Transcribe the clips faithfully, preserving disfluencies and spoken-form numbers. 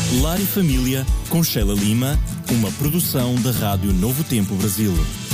Lar e Família, com Sheila Lima, uma produção da Rádio Novo Tempo Brasil.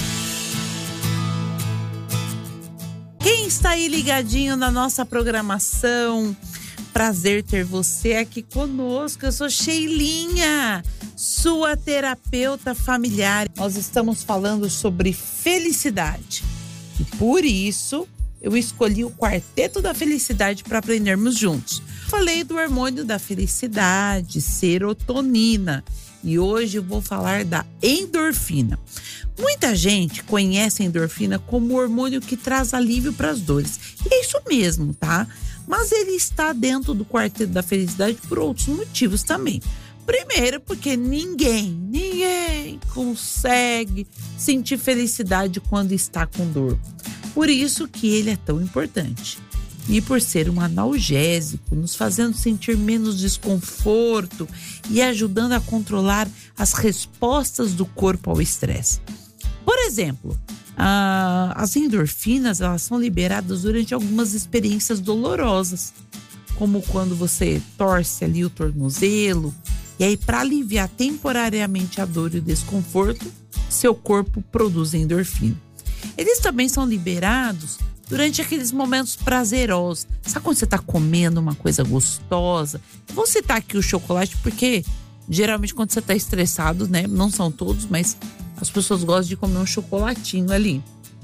Quem está aí ligadinho na nossa programação? Prazer ter você aqui conosco. Eu sou Sheilinha, sua terapeuta familiar. Nós estamos falando sobre felicidade. E por isso, eu escolhi o Quarteto da Felicidade para aprendermos juntos. Falei do hormônio da felicidade, serotonina. E hoje eu vou falar da endorfina. Muita gente conhece a endorfina como o hormônio que traz alívio para as dores. E é isso mesmo, tá? Mas ele está dentro do Quarteto da Felicidade por outros motivos também. Primeiro, porque ninguém, ninguém consegue sentir felicidade quando está com dor. Por isso que ele é tão importante. E por ser um analgésico, nos fazendo sentir menos desconforto e ajudando a controlar as respostas do corpo ao estresse. Por exemplo, ah, as endorfinas, elas são liberadas durante algumas experiências dolorosas, como quando você torce ali o tornozelo, e aí para aliviar temporariamente a dor e o desconforto, seu corpo produz endorfina. Eles também são liberados durante aqueles momentos prazerosos. Sabe quando você está comendo uma coisa gostosa? Vou citar aqui o chocolate porque geralmente quando você está estressado, né? Não são todos, mas as pessoas gostam de comer um chocolatinho ali.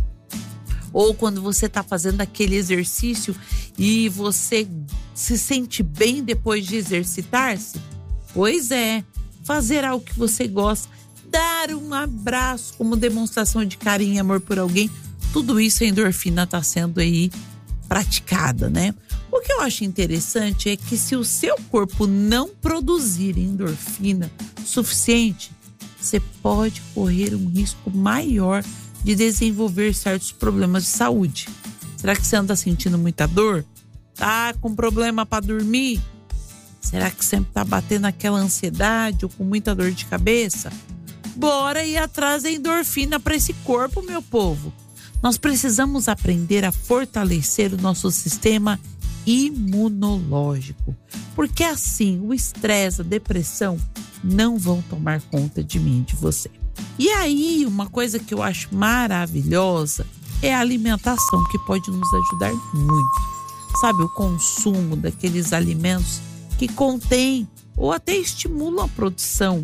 Ou quando você está fazendo aquele exercício e você se sente bem depois de exercitar-se. Pois é, fazer algo que você gosta, dar um abraço como demonstração de carinho e amor por alguém. Tudo isso a endorfina está sendo aí praticada, né? O que eu acho interessante é que se o seu corpo não produzir endorfina suficiente, você pode correr um risco maior de desenvolver certos problemas de saúde. Será que você anda sentindo muita dor? Tá com problema para dormir? Será que sempre tá batendo aquela ansiedade ou com muita dor de cabeça? Bora ir atrás da endorfina para esse corpo, meu povo. Nós precisamos aprender a fortalecer o nosso sistema imunológico, porque assim o estresse, a depressão não vão tomar conta de mim e de você. E aí, uma coisa que eu acho maravilhosa é a alimentação, que pode nos ajudar muito. Sabe, o consumo daqueles alimentos que contêm ou até estimulam a produção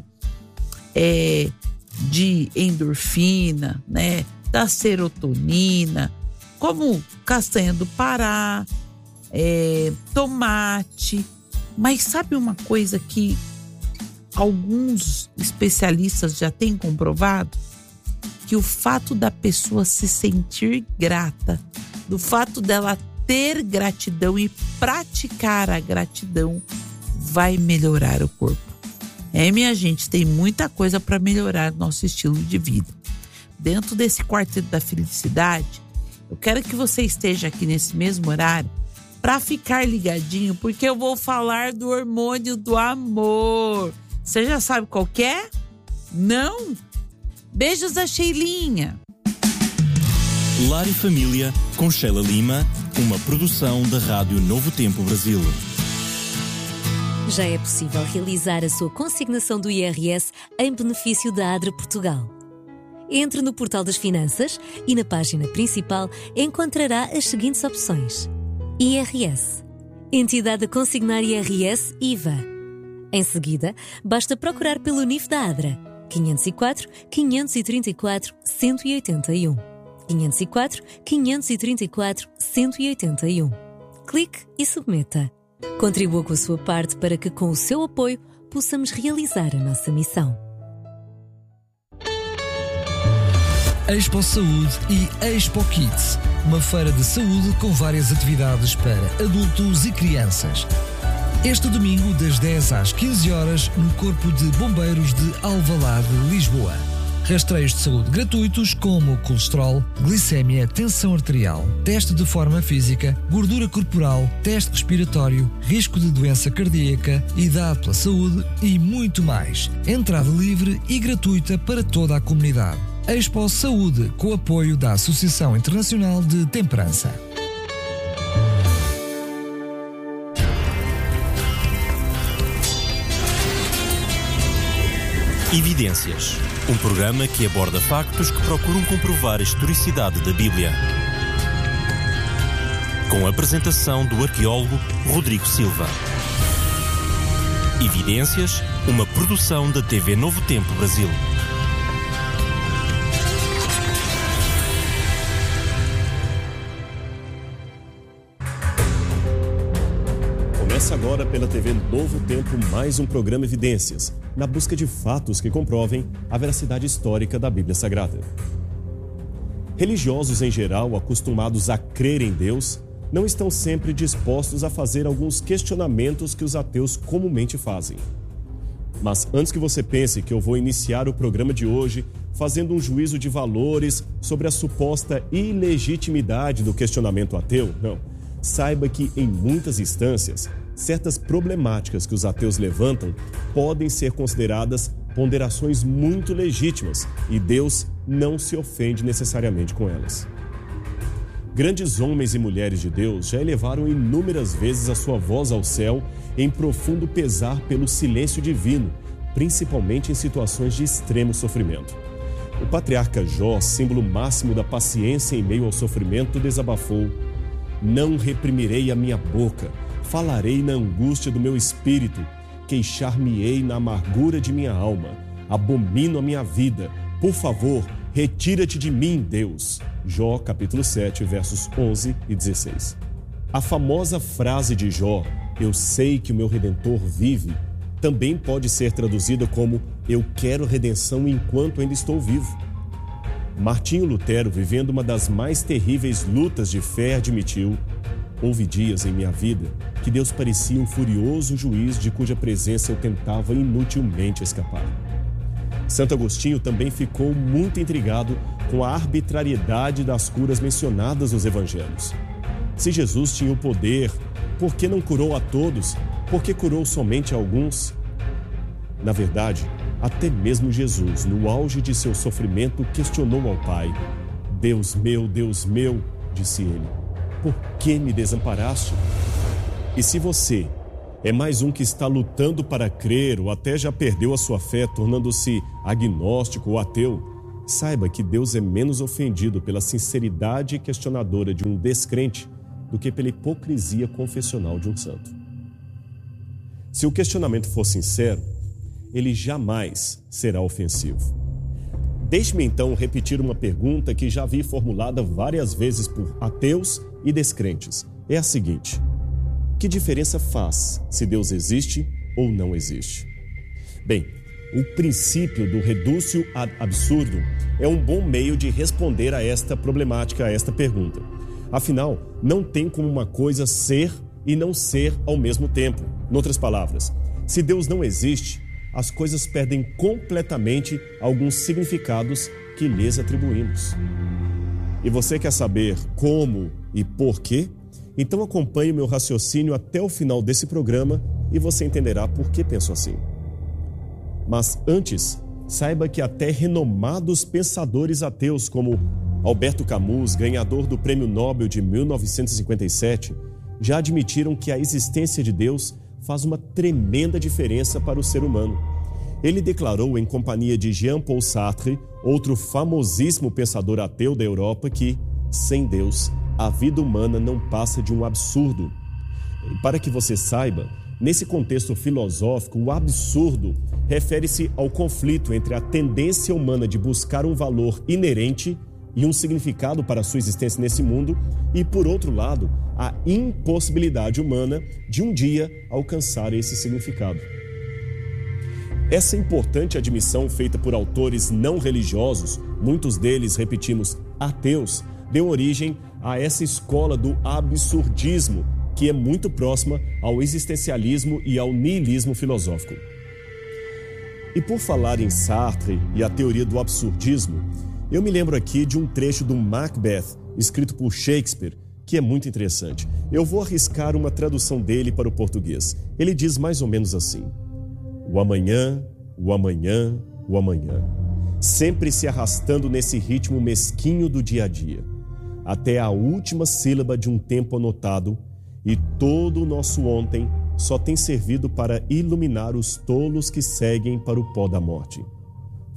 é, de endorfina, né? Da serotonina, como castanha do Pará, é, tomate. Mas sabe uma coisa que alguns especialistas já têm comprovado? Que o fato da pessoa se sentir grata, do fato dela ter gratidão e praticar a gratidão, vai melhorar o corpo. É, minha gente, tem muita coisa para melhorar nosso estilo de vida. Dentro desse Quarteto da Felicidade, eu quero que você esteja aqui nesse mesmo horário para ficar ligadinho, porque eu vou falar do hormônio do amor. Você já sabe qual que é? Não? Beijos da Sheilinha. Lar e Família, com Sheila Lima, uma produção da Rádio Novo Tempo Brasil. Já é possível realizar a sua consignação do I R S em benefício da ADRA Portugal. Entre no portal das finanças e na página principal encontrará as seguintes opções. I R S. Entidade a consignar I R S I V A. Em seguida, basta procurar pelo N I F da ADRA. quinhentos e quatro, quinhentos e trinta e quatro, cento e oitenta e um. quinhentos e quatro, quinhentos e trinta e quatro, cento e oitenta e um. Clique e submeta. Contribua com a sua parte para que, com o seu apoio, possamos realizar a nossa missão. Expo Saúde e Expo Kids, uma feira de saúde com várias atividades para adultos e crianças. Este domingo, das dez às quinze horas, no Corpo de Bombeiros de Alvalade, Lisboa. Rastreios de saúde gratuitos como colesterol, glicémia, tensão arterial, teste de forma física, gordura corporal, teste respiratório, risco de doença cardíaca, idade pela saúde e muito mais. Entrada livre e gratuita para toda a comunidade. Expo Saúde, com o apoio da Associação Internacional de Temperança. Evidências, um programa que aborda factos que procuram comprovar a historicidade da Bíblia. Com a apresentação do arqueólogo Rodrigo Silva. Evidências, uma produção da T V Novo Tempo Brasil. Começa agora pela T V Novo Tempo mais um programa Evidências, na busca de fatos que comprovem a veracidade histórica da Bíblia Sagrada. Religiosos em geral, acostumados a crer em Deus, não estão sempre dispostos a fazer alguns questionamentos que os ateus comumente fazem. Mas antes que você pense que eu vou iniciar o programa de hoje fazendo um juízo de valores sobre a suposta ilegitimidade do questionamento ateu, não. Saiba que, em muitas instâncias, certas problemáticas que os ateus levantam podem ser consideradas ponderações muito legítimas e Deus não se ofende necessariamente com elas. Grandes homens e mulheres de Deus já elevaram inúmeras vezes a sua voz ao céu em profundo pesar pelo silêncio divino, principalmente em situações de extremo sofrimento. O patriarca Jó, símbolo máximo da paciência em meio ao sofrimento, desabafou: "Não reprimirei a minha boca, falarei na angústia do meu espírito, queixar-me-ei na amargura de minha alma, abomino a minha vida, por favor, retira-te de mim, Deus." Jó, capítulo sete, versos onze e dezesseis. A famosa frase de Jó, "Eu sei que o meu Redentor vive", também pode ser traduzida como "Eu quero redenção enquanto ainda estou vivo". Martinho Lutero, vivendo uma das mais terríveis lutas de fé, admitiu: "Houve dias em minha vida que Deus parecia um furioso juiz de cuja presença eu tentava inutilmente escapar." Santo Agostinho também ficou muito intrigado com a arbitrariedade das curas mencionadas nos evangelhos. Se Jesus tinha o poder, por que não curou a todos? Por que curou somente a alguns? Na verdade, até mesmo Jesus, no auge de seu sofrimento, questionou ao Pai: "Deus meu, Deus meu", disse ele, "por que me desamparaste?" E se você é mais um que está lutando para crer ou até já perdeu a sua fé, tornando-se agnóstico ou ateu, saiba que Deus é menos ofendido pela sinceridade questionadora de um descrente do que pela hipocrisia confessional de um santo. Se o questionamento for sincero, ele jamais será ofensivo. Deixe-me então repetir uma pergunta que já vi formulada várias vezes por ateus e descrentes. É a seguinte: que diferença faz se Deus existe ou não existe? Bem, o princípio do redúcio ad absurdum é um bom meio de responder a esta problemática, a esta pergunta. Afinal, não tem como uma coisa ser e não ser ao mesmo tempo. Em outras palavras, se Deus não existe, as coisas perdem completamente alguns significados que lhes atribuímos. E você quer saber como e por quê? Então acompanhe meu raciocínio até o final desse programa e você entenderá por que penso assim. Mas antes, saiba que até renomados pensadores ateus como Alberto Camus, ganhador do Prêmio Nobel de mil novecentos e cinquenta e sete, já admitiram que a existência de Deus faz uma tremenda diferença para o ser humano. Ele declarou em companhia de Jean-Paul Sartre, outro famosíssimo pensador ateu da Europa, que, sem Deus, a vida humana não passa de um absurdo. E para que você saiba, nesse contexto filosófico, o absurdo refere-se ao conflito entre a tendência humana de buscar um valor inerente e um significado para a sua existência nesse mundo e, por outro lado, a impossibilidade humana de um dia alcançar esse significado. Essa importante admissão feita por autores não religiosos, muitos deles, repetimos, ateus, deu origem a essa escola do absurdismo, que é muito próxima ao existencialismo e ao niilismo filosófico. E por falar em Sartre e a teoria do absurdismo, eu me lembro aqui de um trecho do Macbeth, escrito por Shakespeare, que é muito interessante. Eu vou arriscar uma tradução dele para o português. Ele diz mais ou menos assim: "O amanhã, o amanhã, o amanhã, sempre se arrastando nesse ritmo mesquinho do dia a dia, até a última sílaba de um tempo anotado, e todo o nosso ontem só tem servido para iluminar os tolos que seguem para o pó da morte."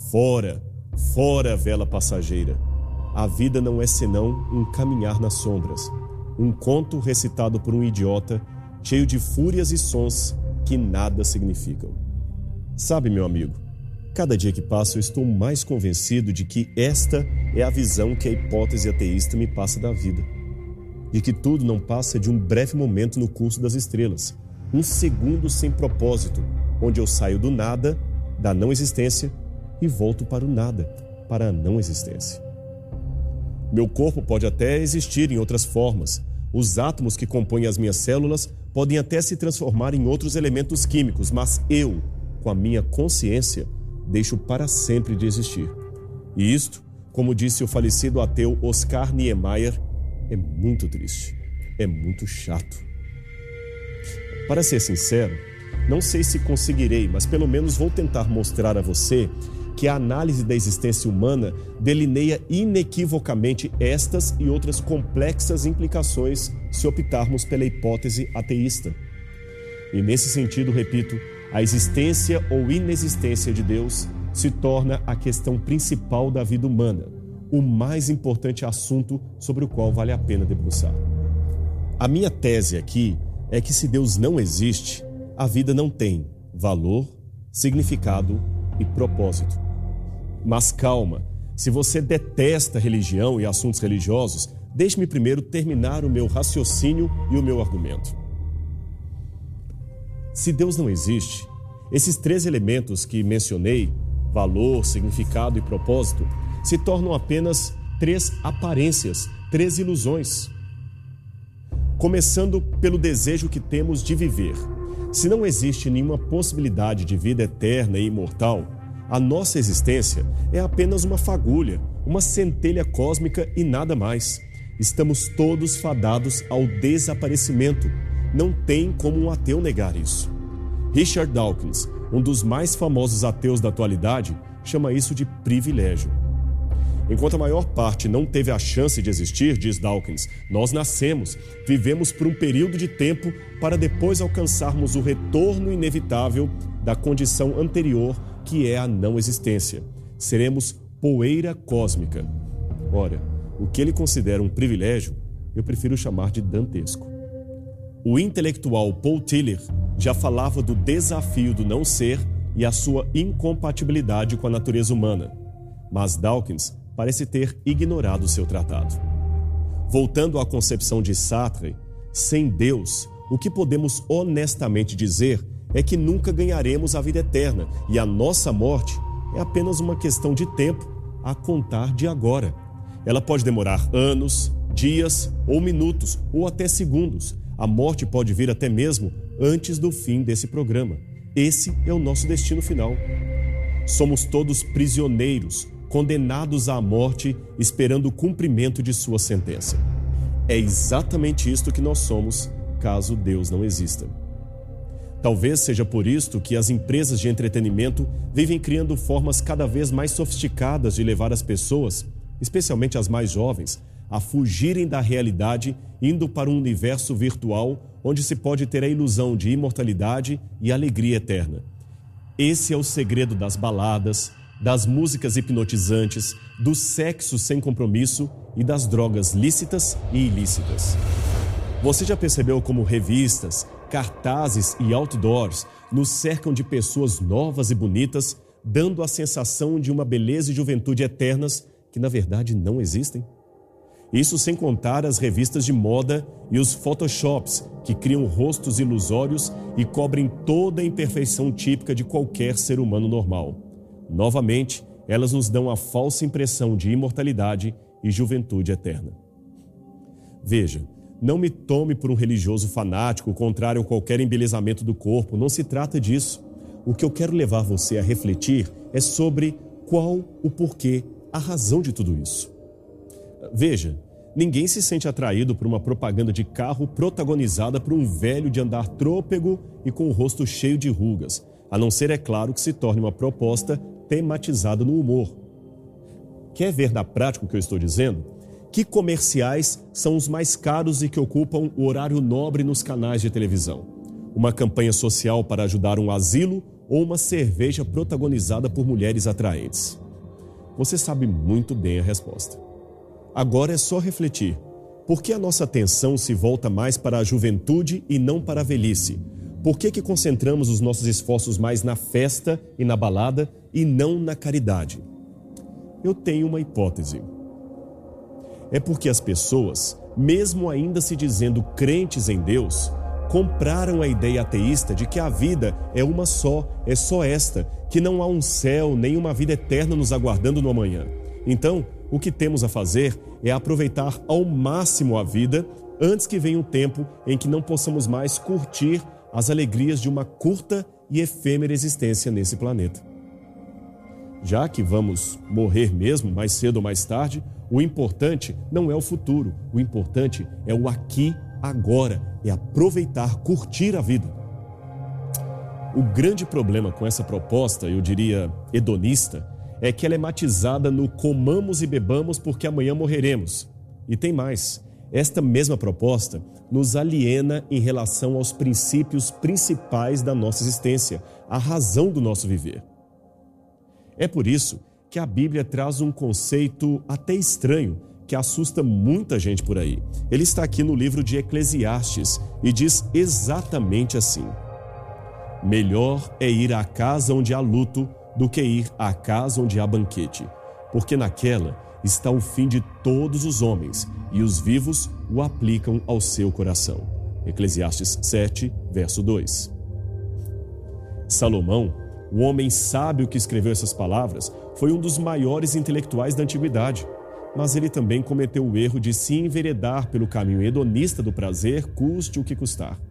Fora, fora, vela passageira. A vida não é senão um caminhar nas sombras, um conto recitado por um idiota, cheio de fúrias e sons que nada significam. Sabe, meu amigo, cada dia que passa eu estou mais convencido de que esta é a visão que a hipótese ateísta me passa da vida. De que tudo não passa de um breve momento no curso das estrelas, um segundo sem propósito, onde eu saio do nada, da não existência, e volto para o nada, para a não existência. Meu corpo pode até existir em outras formas. Os átomos que compõem as minhas células podem até se transformar em outros elementos químicos, mas eu, com a minha consciência, deixo para sempre de existir. E isto, como disse o falecido ateu Oscar Niemeyer, é muito triste, é muito chato. Para ser sincero, não sei se conseguirei, mas pelo menos vou tentar mostrar a você que a análise da existência humana delineia inequivocamente estas e outras complexas implicações se optarmos pela hipótese ateísta. E nesse sentido, repito, a existência ou inexistência de Deus se torna a questão principal da vida humana, o mais importante assunto sobre o qual vale a pena debruçar. A minha tese aqui é que se Deus não existe, a vida não tem valor, significado e propósito. Mas calma, se você detesta religião e assuntos religiosos, deixe-me primeiro terminar o meu raciocínio e o meu argumento. Se Deus não existe, esses três elementos que mencionei, valor, significado e propósito, se tornam apenas três aparências, três ilusões. Começando pelo desejo que temos de viver. Se não existe nenhuma possibilidade de vida eterna e imortal, a nossa existência é apenas uma fagulha, uma centelha cósmica e nada mais. Estamos todos fadados ao desaparecimento. Não tem como um ateu negar isso. Richard Dawkins, um dos mais famosos ateus da atualidade, chama isso de privilégio. Enquanto a maior parte não teve a chance de existir, diz Dawkins, nós nascemos, vivemos por um período de tempo para depois alcançarmos o retorno inevitável da condição anterior, que é a não existência. Seremos poeira cósmica. Ora, o que ele considera um privilégio, eu prefiro chamar de dantesco. O intelectual Paul Tiller já falava do desafio do não ser e a sua incompatibilidade com a natureza humana, mas Dawkins parece ter ignorado seu tratado. Voltando à concepção de Sartre, sem Deus, o que podemos honestamente dizer é que nunca ganharemos a vida eterna e a nossa morte é apenas uma questão de tempo a contar de agora. Ela pode demorar anos, dias ou minutos ou até segundos. A morte pode vir até mesmo antes do fim desse programa. Esse é o nosso destino final. Somos todos prisioneiros, condenados à morte, esperando o cumprimento de sua sentença. É exatamente isto que nós somos, caso Deus não exista. Talvez seja por isto que as empresas de entretenimento vivem criando formas cada vez mais sofisticadas de levar as pessoas, especialmente as mais jovens, a fugirem da realidade, indo para um universo virtual onde se pode ter a ilusão de imortalidade e alegria eterna. Esse é o segredo das baladas, das músicas hipnotizantes, do sexo sem compromisso e das drogas lícitas e ilícitas. Você já percebeu como revistas, cartazes e outdoors nos cercam de pessoas novas e bonitas, dando a sensação de uma beleza e juventude eternas que, na verdade, não existem? Isso sem contar as revistas de moda e os photoshops que criam rostos ilusórios e cobrem toda a imperfeição típica de qualquer ser humano normal. Novamente, elas nos dão a falsa impressão de imortalidade e juventude eterna. Veja, não me tome por um religioso fanático contrário a qualquer embelezamento do corpo, não se trata disso. O que eu quero levar você a refletir é sobre qual o porquê, a razão de tudo isso. Veja, ninguém se sente atraído por uma propaganda de carro protagonizada por um velho de andar trôpego e com o rosto cheio de rugas, a não ser, é claro, que se torne uma proposta tematizada no humor. Quer ver na prática o que eu estou dizendo? Que comerciais são os mais caros e que ocupam o horário nobre nos canais de televisão? uma campanha social para ajudar um asilo ou uma cerveja protagonizada por mulheres atraentes? Você sabe muito bem a resposta. Agora é só refletir. Por que a nossa atenção se volta mais para a juventude e não para a velhice? Por que que concentramos os nossos esforços mais na festa e na balada e não na caridade? Eu tenho uma hipótese. É porque as pessoas, mesmo ainda se dizendo crentes em Deus, compraram a ideia ateísta de que a vida é uma só, é só esta, que não há um céu nem uma vida eterna nos aguardando no amanhã. Então, o que temos a fazer é aproveitar ao máximo a vida antes que venha um tempo em que não possamos mais curtir as alegrias de uma curta e efêmera existência nesse planeta. Já que vamos morrer mesmo mais cedo ou mais tarde, o importante não é o futuro, o importante é o aqui, agora, é aproveitar, curtir a vida. O grande problema com essa proposta, eu diria hedonista, é que ela é matizada no comamos e bebamos porque amanhã morreremos. E tem mais, esta mesma proposta nos aliena em relação aos princípios principais da nossa existência, a razão do nosso viver. É por isso que a Bíblia traz um conceito até estranho, que assusta muita gente por aí. Ele está aqui no livro de Eclesiastes e diz exatamente assim: melhor é ir à casa onde há luto do que ir à casa onde há banquete, porque naquela está o fim de todos os homens, e os vivos o aplicam ao seu coração. Eclesiastes sete, verso dois. Salomão, o homem sábio que escreveu essas palavras, foi um dos maiores intelectuais da antiguidade, mas ele também cometeu o erro de se enveredar pelo caminho hedonista do prazer, custe o que custar.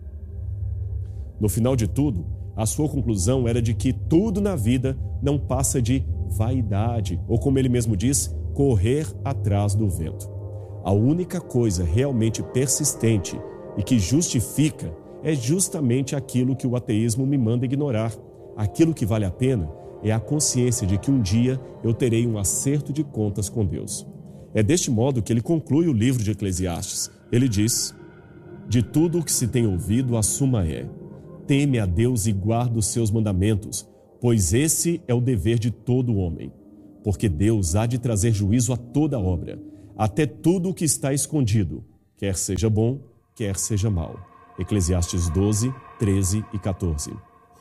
No final de tudo, a sua conclusão era de que tudo na vida não passa de vaidade, ou como ele mesmo diz, correr atrás do vento. A única coisa realmente persistente e que justifica é justamente aquilo que o ateísmo me manda ignorar. Aquilo que vale a pena é a consciência de que um dia eu terei um acerto de contas com Deus. É deste modo que ele conclui o livro de Eclesiastes. Ele diz: de tudo o que se tem ouvido, a suma é: teme a Deus e guarda os seus mandamentos, pois esse é o dever de todo homem. Porque Deus há de trazer juízo a toda obra, até tudo o que está escondido, quer seja bom, quer seja mal. Eclesiastes doze, treze e quatorze.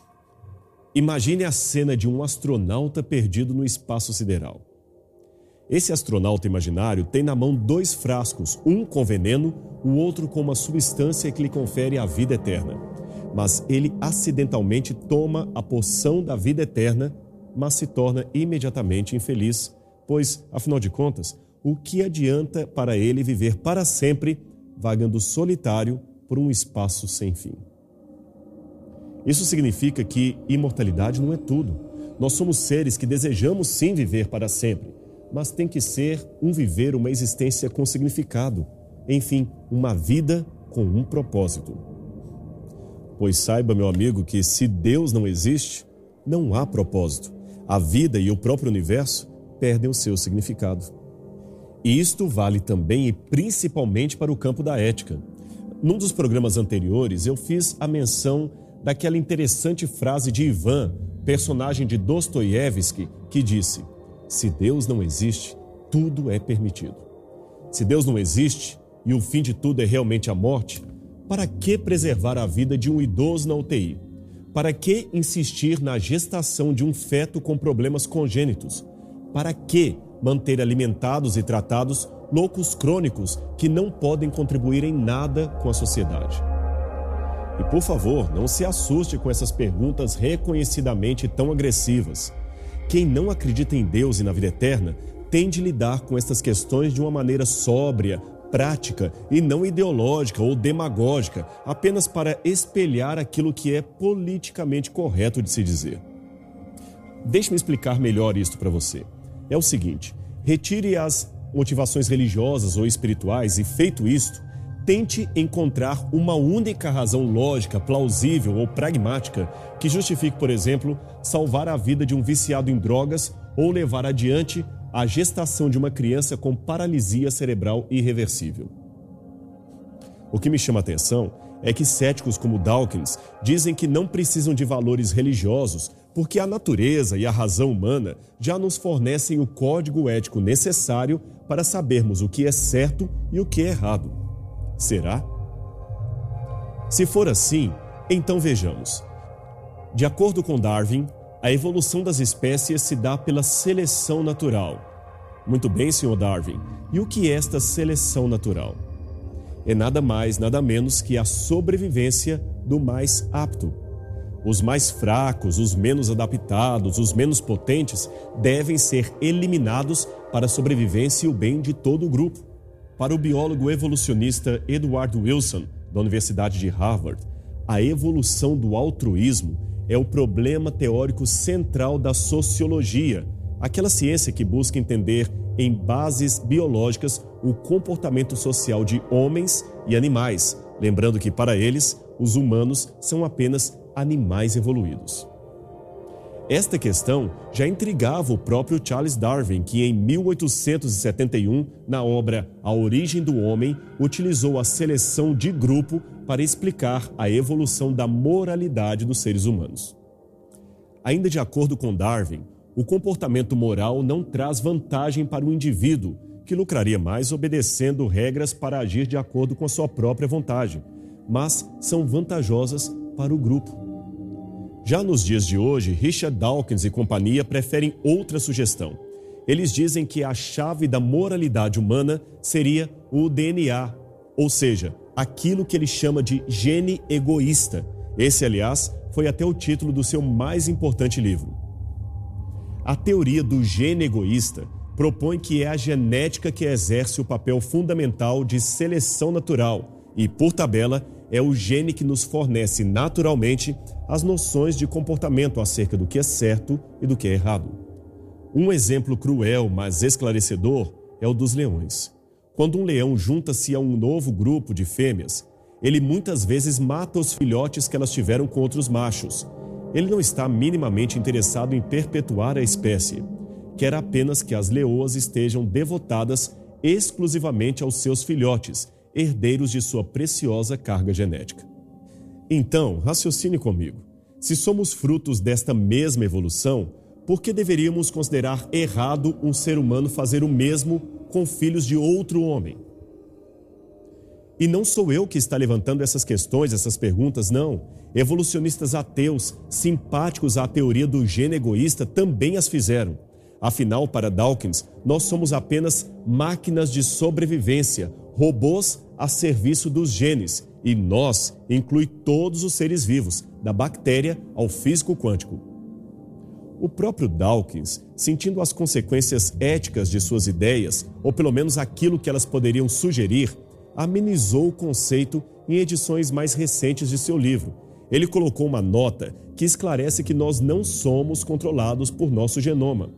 Imagine a cena de um astronauta perdido no espaço sideral. Esse astronauta imaginário tem na mão dois frascos, um com veneno, o outro com uma substância que lhe confere a vida eterna. Mas ele acidentalmente toma a poção da vida eterna, mas se torna imediatamente infeliz, pois, afinal de contas, o que adianta para ele viver para sempre, vagando solitário por um espaço sem fim? Isso significa que imortalidade não é tudo. Nós somos seres que desejamos sim viver para sempre, mas tem que ser um viver, uma existência com significado. Enfim, uma vida com um propósito. Pois saiba, meu amigo, que se Deus não existe, não há propósito. A vida e o próprio universo perdem o seu significado. E isto vale também e principalmente para o campo da ética. Num dos programas anteriores, eu fiz a menção daquela interessante frase de Ivan, personagem de Dostoiévski, que disse: se Deus não existe, tudo é permitido. Se Deus não existe e o fim de tudo é realmente a morte, para que preservar a vida de um idoso na U T I? Para que insistir na gestação de um feto com problemas congênitos? Para que manter alimentados e tratados loucos crônicos que não podem contribuir em nada com a sociedade? E por favor, não se assuste com essas perguntas reconhecidamente tão agressivas. Quem não acredita em Deus e na vida eterna tem de lidar com estas questões de uma maneira sóbria, prática e não ideológica ou demagógica, apenas para espelhar aquilo que é politicamente correto de se dizer. Deixe-me explicar melhor isto para você. É o seguinte: retire as motivações religiosas ou espirituais e, feito isto, tente encontrar uma única razão lógica, plausível ou pragmática que justifique, por exemplo, salvar a vida de um viciado em drogas ou levar adiante a gestação de uma criança com paralisia cerebral irreversível. O que me chama a atenção é que céticos como Dawkins dizem que não precisam de valores religiosos porque a natureza e a razão humana já nos fornecem o código ético necessário para sabermos o que é certo e o que é errado. Será? Se for assim, então vejamos. De acordo com Darwin, a evolução das espécies se dá pela seleção natural. Muito bem, senhor Darwin. E o que é esta seleção natural? É nada mais, nada menos que a sobrevivência do mais apto. Os mais fracos, os menos adaptados, os menos potentes devem ser eliminados para a sobrevivência e o bem de todo o grupo. Para o biólogo evolucionista Edward Wilson, da Universidade de Harvard, a evolução do altruísmo é o problema teórico central da sociologia, aquela ciência que busca entender em bases biológicas o comportamento social de homens e animais, lembrando que para eles, os humanos são apenas animais evoluídos. Esta questão já intrigava o próprio Charles Darwin, que em mil oitocentos e setenta e um, na obra A Origem do Homem, utilizou a seleção de grupo para explicar a evolução da moralidade dos seres humanos. Ainda de acordo com Darwin, o comportamento moral não traz vantagem para o indivíduo, que lucraria mais obedecendo regras para agir de acordo com a sua própria vontade, mas são vantajosas para o grupo. Já nos dias de hoje, Richard Dawkins e companhia preferem outra sugestão. Eles dizem que a chave da moralidade humana seria o D N A, ou seja, aquilo que ele chama de gene egoísta. Esse, aliás, foi até o título do seu mais importante livro. A teoria do gene egoísta propõe que é a genética que exerce o papel fundamental de seleção natural e, por tabela, é o gene que nos fornece naturalmente as noções de comportamento acerca do que é certo e do que é errado. Um exemplo cruel, mas esclarecedor, é o dos leões. Quando um leão junta-se a um novo grupo de fêmeas, ele muitas vezes mata os filhotes que elas tiveram com outros machos. Ele não está minimamente interessado em perpetuar a espécie. Quer apenas que as leoas estejam devotadas exclusivamente aos seus filhotes, herdeiros de sua preciosa carga genética. Então, raciocine comigo. Se somos frutos desta mesma evolução, por que deveríamos considerar errado um ser humano fazer o mesmo com filhos de outro homem? E não sou eu que está levantando essas questões, essas perguntas, não. Evolucionistas ateus, simpáticos à teoria do gene egoísta, também as fizeram. Afinal, para Dawkins, nós somos apenas máquinas de sobrevivência, robôs a serviço dos genes, e nós inclui todos os seres vivos, da bactéria ao físico quântico. O próprio Dawkins, sentindo as consequências éticas de suas ideias, ou pelo menos aquilo que elas poderiam sugerir, amenizou o conceito em edições mais recentes de seu livro. Ele colocou uma nota que esclarece que nós não somos controlados por nosso genoma.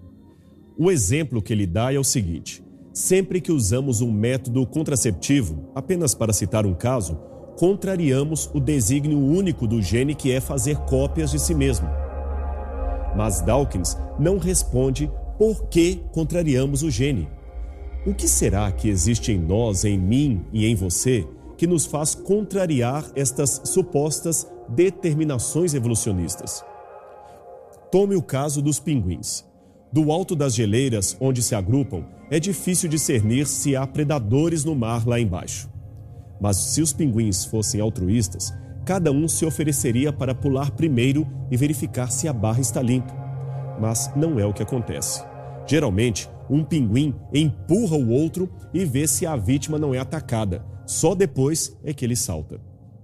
O exemplo que ele dá é o seguinte: sempre que usamos um método contraceptivo, apenas para citar um caso, contrariamos o desígnio único do gene, que é fazer cópias de si mesmo. Mas Dawkins não responde por que contrariamos o gene. O que será que existe em nós, em mim e em você, que nos faz contrariar estas supostas determinações evolucionistas? Tome o caso dos pinguins. Do alto das geleiras onde se agrupam, é difícil discernir se há predadores no mar lá embaixo. Mas se os pinguins fossem altruístas, cada um se ofereceria para pular primeiro e verificar se a barra está limpa. Mas não é o que acontece. Geralmente, um pinguim empurra o outro e vê se a vítima não é atacada. Só depois é que ele salta.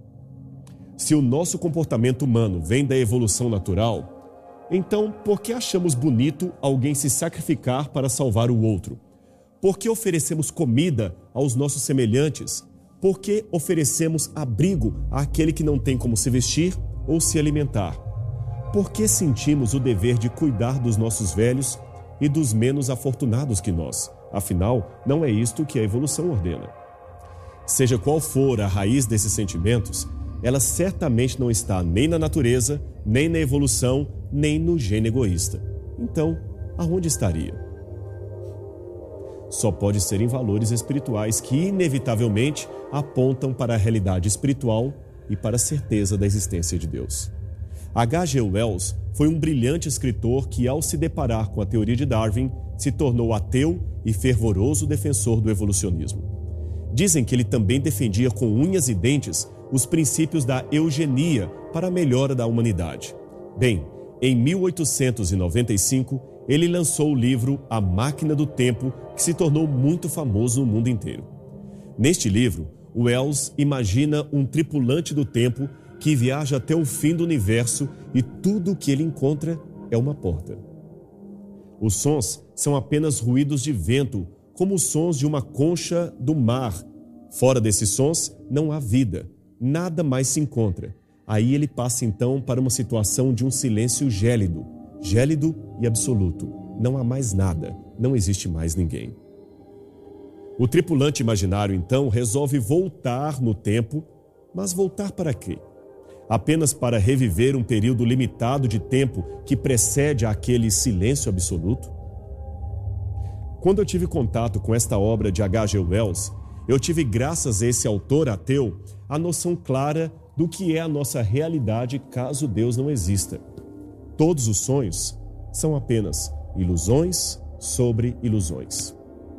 Se o nosso comportamento humano vem da evolução natural, então por que achamos bonito alguém se sacrificar para salvar o outro? Por que oferecemos comida aos nossos semelhantes? Por que oferecemos abrigo àquele que não tem como se vestir ou se alimentar? Por que sentimos o dever de cuidar dos nossos velhos e dos menos afortunados que nós? Afinal, não é isto que a evolução ordena. Seja qual for a raiz desses sentimentos, ela certamente não está nem na natureza, nem na evolução, nem no gene egoísta. Então, aonde estaria? só pode ser em valores espirituais que, inevitavelmente, apontam para a realidade espiritual e para a certeza da existência de Deus. H G Wells foi um brilhante escritor que, ao se deparar com a teoria de Darwin, se tornou ateu e fervoroso defensor do evolucionismo. Dizem que ele também defendia com unhas e dentes os princípios da eugenia para a melhora da humanidade. Bem, em mil oitocentos e noventa e cinco, ele lançou o livro A Máquina do Tempo, que se tornou muito famoso no mundo inteiro. Neste livro, Wells imagina um tripulante do tempo que viaja até o fim do universo e tudo o que ele encontra é uma porta. Os sons são apenas ruídos de vento, como os sons de uma concha do mar. Fora desses sons, não há vida, nada mais se encontra. Aí ele passa então para uma situação de um silêncio gélido, gélido e absoluto. Não há mais nada, não existe mais ninguém. O tripulante imaginário então resolve voltar no tempo, mas voltar para quê? Apenas para reviver um período limitado de tempo que precede aquele silêncio absoluto? Quando eu tive contato com esta obra de H G Wells, eu tive, graças a esse autor ateu, a noção clara do que é a nossa realidade caso Deus não exista. Todos os sonhos são apenas ilusões sobre ilusões.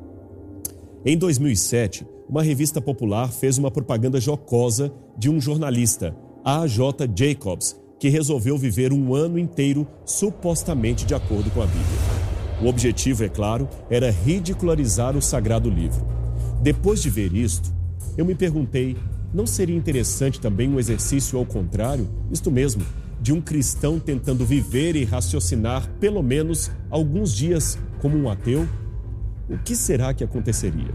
Em dois mil e sete, uma revista popular fez uma propaganda jocosa de um jornalista, A J Jacobs, que resolveu viver um ano inteiro supostamente de acordo com a Bíblia. O objetivo, é claro, era ridicularizar o sagrado livro. Depois de ver isto, eu me perguntei, não seria interessante também um exercício ao contrário, isto mesmo, de um cristão tentando viver e raciocinar pelo menos alguns dias como um ateu? O que será que aconteceria?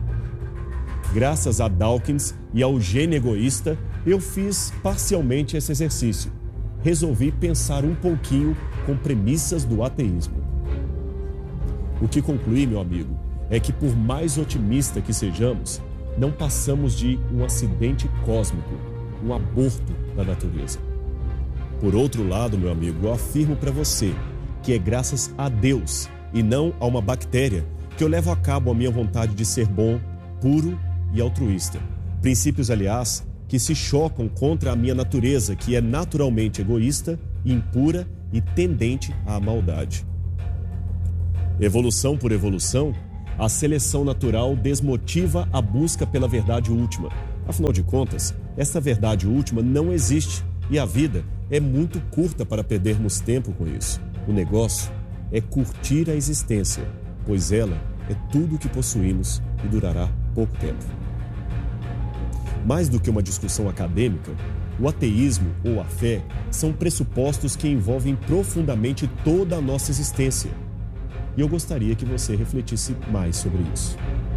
Graças a Dawkins e ao gênio egoísta, eu fiz parcialmente esse exercício. Resolvi pensar um pouquinho com premissas do ateísmo. O que concluí, meu amigo, é que por mais otimista que sejamos, não passamos de um acidente cósmico, um aborto da natureza. Por outro lado, meu amigo, eu afirmo para você que é graças a Deus e não a uma bactéria que eu levo a cabo a minha vontade de ser bom, puro e altruísta. Princípios, aliás, que se chocam contra a minha natureza, que é naturalmente egoísta, impura e tendente à maldade. Evolução por evolução, a seleção natural desmotiva a busca pela verdade última. Afinal de contas, essa verdade última não existe e a vida é muito curta para perdermos tempo com isso. O negócio é curtir a existência, pois ela é tudo o que possuímos e durará pouco tempo. Mais do que uma discussão acadêmica, o ateísmo ou a fé são pressupostos que envolvem profundamente toda a nossa existência. E eu gostaria que você refletisse mais sobre isso.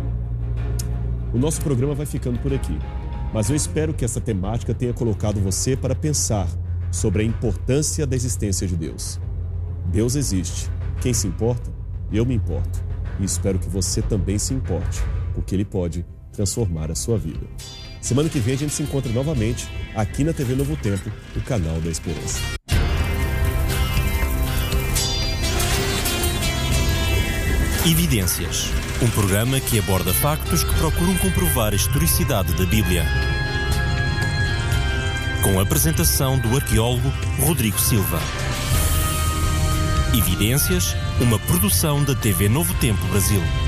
O nosso programa vai ficando por aqui, mas eu espero que essa temática tenha colocado você para pensar sobre a importância da existência de Deus. Deus existe. Quem se importa? Eu me importo. E espero que você também se importe, porque Ele pode transformar a sua vida. Semana que vem a gente se encontra novamente aqui na T V Novo Tempo, o canal da Esperança. Evidências, um programa que aborda factos que procuram comprovar a historicidade da Bíblia. Com a apresentação do arqueólogo Rodrigo Silva. Evidências, uma produção da T V Novo Tempo Brasil.